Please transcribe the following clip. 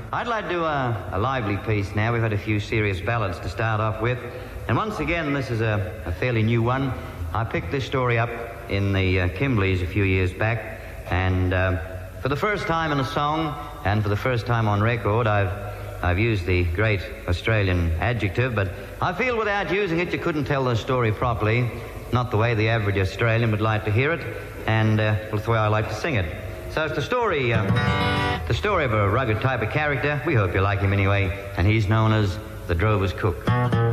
I'd like to do a lively piece now. We've had a few serious ballads to start off with. And once again, this is a fairly new one. I picked this story up in the Kimbleys a few years back. And for the first time in a song and for the first time on record, I've used the great Australian adjective. But I feel without using it, you couldn't tell the story properly. Not the way the average Australian would like to hear it. And it's the way I like to sing it. So it's the story of a rugged type of character. We hope you like him anyway. And he's known as the Drover's Cook.